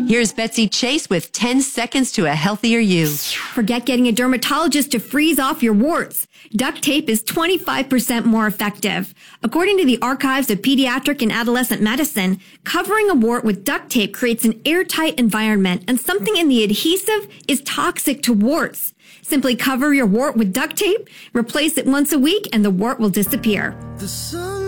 Here's Betsy Chase with 10 seconds to a healthier you. Forget getting a dermatologist to freeze off your warts. Duct tape is 25% more effective. According to the Archives of Pediatric and Adolescent Medicine, covering a wart with duct tape creates an airtight environment, and something in the adhesive is toxic to warts. Simply cover your wart with duct tape, replace it once a week, and the wart will disappear.